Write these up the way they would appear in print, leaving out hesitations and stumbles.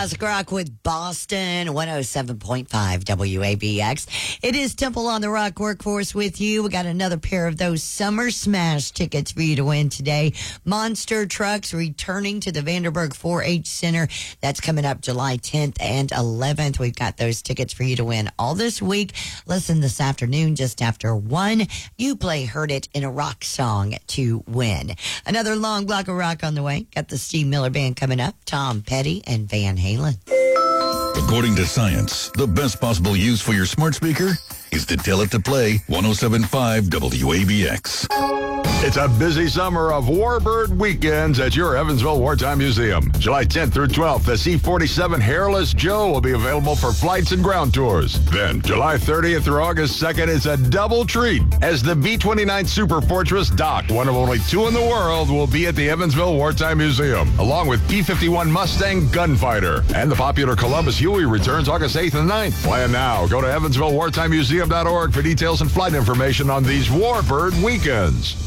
Classic Rock with Boston, 107.5 WABX. It is Temple on the Rock Workforce with you. We got another pair of those Summer Smash tickets for you to win today. Monster Trucks returning to the Vanderburg 4-H Center. That's coming up July 10th and 11th. We've got those tickets for you to win all this week. Listen this afternoon, just after 1. You play Heard It in a Rock Song to win. Another long block of rock on the way. Got the Steve Miller Band coming up. Tom Petty and Van Halen. According to science, the best possible use for your smart speaker is to tell it to play 107.5 WABX. It's a busy summer of Warbird weekends at your Evansville Wartime Museum. July 10th through 12th, the C-47 Hairless Joe will be available for flights and ground tours. Then, July 30th through August 2nd, it's a double treat as the B-29 Super Fortress Doc, one of only 2 in the world, will be at the Evansville Wartime Museum, along with P-51 Mustang Gunfighter. And the popular Columbus Huey returns August 8th and 9th. Plan now. Go to EvansvilleWartimeMuseum.org for details and flight information on these Warbird weekends.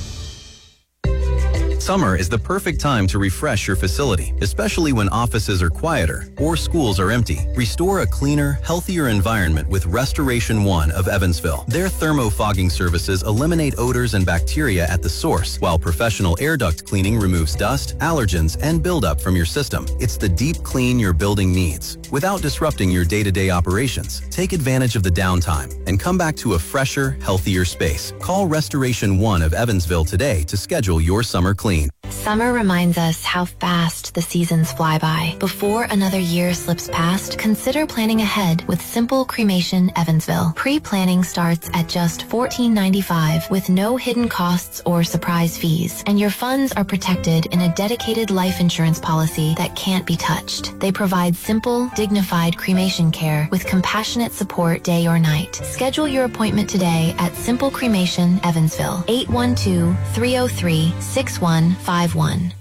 Summer is the perfect time to refresh your facility, especially when offices are quieter or schools are empty. Restore a cleaner, healthier environment with Restoration One of Evansville. Their thermofogging services eliminate odors and bacteria at the source, while professional air duct cleaning removes dust, allergens, and buildup from your system. It's the deep clean your building needs, without disrupting your day-to-day operations. Take advantage of the downtime and come back to a fresher, healthier space. Call Restoration One of Evansville today to schedule your summer clean. Summer reminds us how fast the seasons fly by. Before another year slips past, consider planning ahead with Simple Cremation Evansville. Pre-planning starts at just $14.95 with no hidden costs or surprise fees, and your funds are protected in a dedicated life insurance policy that can't be touched. They provide simple, dignified cremation care with compassionate support day or night. Schedule your appointment today at Simple Cremation Evansville, 812-303-6151.